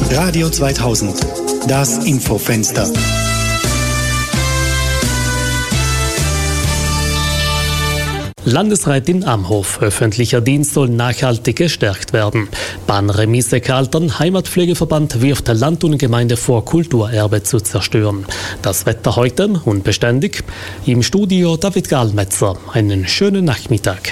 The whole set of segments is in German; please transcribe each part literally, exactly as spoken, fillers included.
Radio zweitausend, das Infofenster. Landesrätin Amhof. Öffentlicher Dienst soll nachhaltig gestärkt werden. Bahnremise Kaltern. Heimatpflegeverband wirft Land und Gemeinde vor, Kulturerbe zu zerstören. Das Wetter heute unbeständig. Im Studio David Gallmetzer. Einen schönen Nachmittag.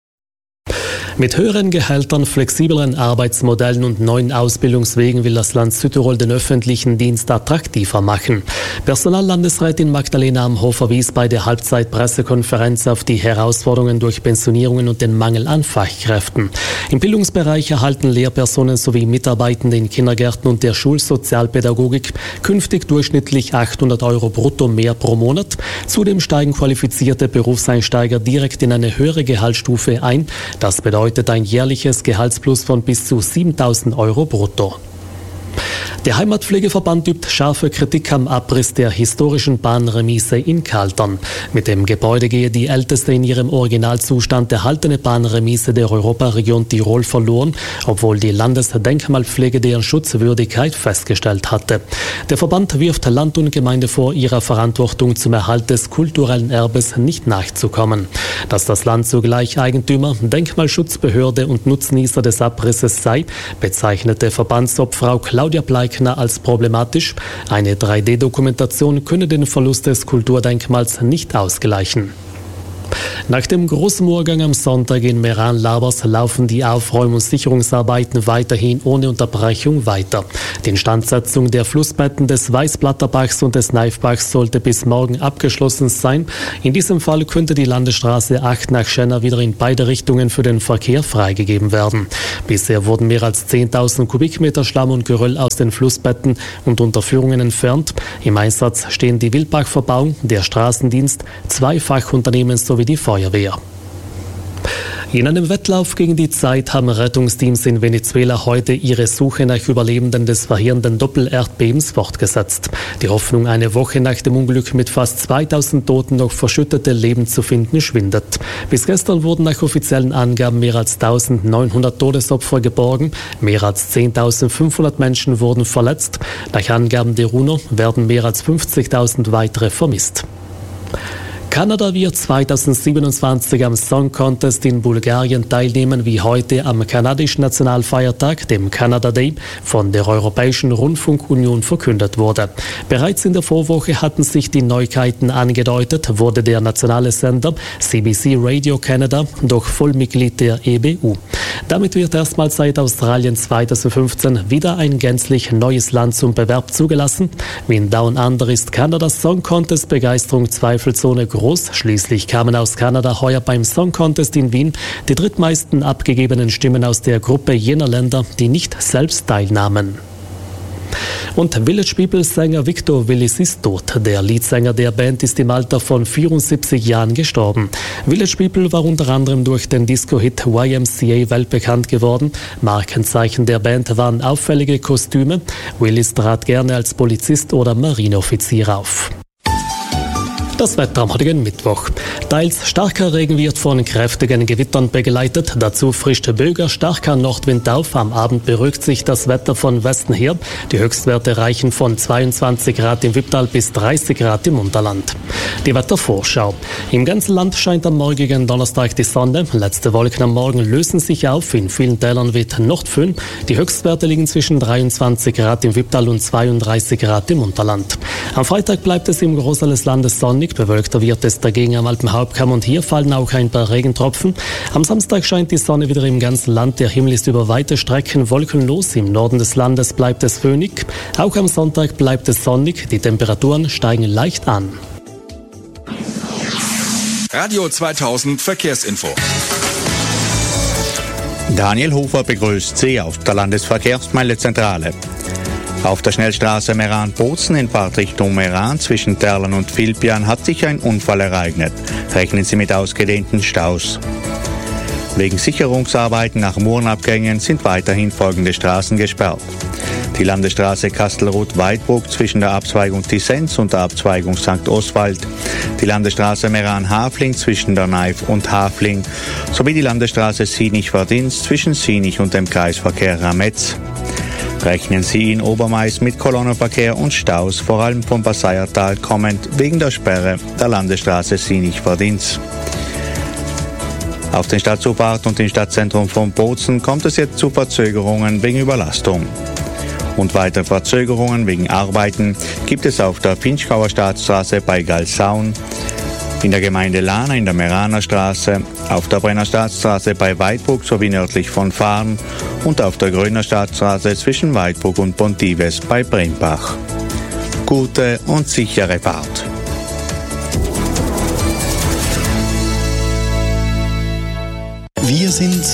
Mit höheren Gehältern, flexibleren Arbeitsmodellen und neuen Ausbildungswegen will das Land Südtirol den öffentlichen Dienst attraktiver machen. Personallandesrätin Magdalena Amhof verwies bei der Halbzeitpressekonferenz auf die Herausforderungen durch Pensionierungen und den Mangel an Fachkräften. Im Bildungsbereich erhalten Lehrpersonen sowie Mitarbeitende in Kindergärten und der Schulsozialpädagogik künftig durchschnittlich achthundert Euro brutto mehr pro Monat. Zudem steigen qualifizierte Berufseinsteiger direkt in eine höhere Gehaltsstufe ein. Das bedeutet ein jährliches Gehaltsplus von bis zu siebentausend Euro brutto. Der Heimatpflegeverband übt scharfe Kritik am Abriss der historischen Bahnremise in Kaltern. Mit dem Gebäude gehe die älteste in ihrem Originalzustand erhaltene Bahnremise der Europaregion Tirol verloren, obwohl die Landesdenkmalpflege deren Schutzwürdigkeit festgestellt hatte. Der Verband wirft Land und Gemeinde vor, ihrer Verantwortung zum Erhalt des kulturellen Erbes nicht nachzukommen. Dass das Land zugleich Eigentümer, Denkmalschutzbehörde und Nutznießer des Abrisses sei, bezeichnete Verbandsobfrau Claudia Pleikner als problematisch. Eine drei D Dokumentation könne den Verlust des Kulturdenkmals nicht ausgleichen. Nach dem Großmurgang am Sonntag in Meran-Labers laufen die Aufräum- und Sicherungsarbeiten weiterhin ohne Unterbrechung weiter. Die Instandsetzung der Flussbetten des Weißblatterbachs und des Neifbachs sollte bis morgen abgeschlossen sein. In diesem Fall könnte die Landesstraße acht nach Schenna wieder in beide Richtungen für den Verkehr freigegeben werden. Bisher wurden mehr als zehntausend Kubikmeter Schlamm und Geröll aus den Flussbetten und Unterführungen entfernt. Im Einsatz stehen die Wildbachverbauung, der Straßendienst, zwei Fachunternehmen sowie die Feuerwehr. In einem Wettlauf gegen die Zeit haben Rettungsteams in Venezuela heute ihre Suche nach Überlebenden des verheerenden Doppel-Erdbebens fortgesetzt. Die Hoffnung, eine Woche nach dem Unglück mit fast zweitausend Toten noch verschüttete Leben zu finden, schwindet. Bis gestern wurden nach offiziellen Angaben mehr als eintausendneunhundert Todesopfer geborgen. Mehr als zehntausendfünfhundert Menschen wurden verletzt. Nach Angaben der UNO werden mehr als fünfzigtausend weitere vermisst. Kanada wird zweitausendsiebenundzwanzig am Song Contest in Bulgarien teilnehmen, wie heute am kanadischen Nationalfeiertag, dem Canada Day, von der Europäischen Rundfunkunion verkündet wurde. Bereits in der Vorwoche hatten sich die Neuigkeiten angedeutet, wurde der nationale Sender C B C Radio Canada doch Vollmitglied der E B U. Damit wird erstmals seit Australien zweitausendfünfzehn wieder ein gänzlich neues Land zum Bewerb zugelassen. Wie in Down Under ist Kanadas Song Contest Begeisterung zweifelsohne groß. Schließlich kamen aus Kanada heuer beim Song Contest in Wien die drittmeisten abgegebenen Stimmen aus der Gruppe jener Länder, die nicht selbst teilnahmen. Und Village People-Sänger Victor Willis ist tot. Der Leadsänger der Band ist im Alter von vierundsiebzig Jahren gestorben. Village People war unter anderem durch den Disco-Hit Y M C A weltbekannt geworden. Markenzeichen der Band waren auffällige Kostüme. Willis trat gerne als Polizist oder Marineoffizier auf. Das Wetter am heutigen Mittwoch. Teils starker Regen wird von kräftigen Gewittern begleitet. Dazu frischt böiger, starker Nordwind auf. Am Abend beruhigt sich das Wetter von Westen her. Die Höchstwerte reichen von zweiundzwanzig Grad im Wipptal bis dreißig Grad im Unterland. Die Wettervorschau. Im ganzen Land scheint am morgigen Donnerstag die Sonne. Letzte Wolken am Morgen lösen sich auf. In vielen Tälern weht Nordföhn. Die Höchstwerte liegen zwischen dreiundzwanzig Grad im Wipptal und zweiunddreißig Grad im Unterland. Am Freitag bleibt es im Großteil des Landes sonnig. Bewölkter wird es dagegen am Alpenhauptkamm und hier fallen auch ein paar Regentropfen. Am Samstag scheint die Sonne wieder im ganzen Land. Der Himmel ist über weite Strecken wolkenlos. Im Norden des Landes bleibt es föhnig. Auch am Sonntag bleibt es sonnig. Die Temperaturen steigen leicht an. Radio zweitausend Verkehrsinfo. Daniel Hofer begrüßt Sie auf der Landesverkehrsmeldezentrale. Auf der Schnellstraße Meran-Bozen in Fahrtrichtung Meran zwischen Terlan und Vilpian hat sich ein Unfall ereignet. Rechnen Sie mit ausgedehnten Staus. Wegen Sicherungsarbeiten nach Murenabgängen sind weiterhin folgende Straßen gesperrt. Die Landesstraße Kastelruth-Weidbruck zwischen der Abzweigung Tissenz und der Abzweigung Sankt Oswald, die Landesstraße Meran-Hafling zwischen der Neif und Hafling sowie die Landesstraße Sinich-Verdinz zwischen Sinich und dem Kreisverkehr Rametz. Rechnen Sie in Obermais mit Kolonnenverkehr und Staus, vor allem vom Passaiertal kommend wegen der Sperre der Landesstraße Sinich-Verdins. Auf den Stadtzufahrten und im Stadtzentrum von Bozen kommt es jetzt zu Verzögerungen wegen Überlastung. Und weitere Verzögerungen wegen Arbeiten gibt es auf der Finchgauer Staatsstraße bei Galsaun, in der Gemeinde Lana in der Meraner Straße, auf der Brenner Staatsstraße bei Weidbruck sowie nördlich von Fahren und auf der Gröner Staatsstraße zwischen Weidbruck und Pontives bei Brembach. Gute und sichere Fahrt. Wir sind